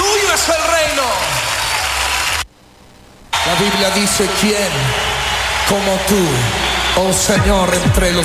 tuyo es el reino. La Biblia dice: ¿quién como tú, oh Señor, entre los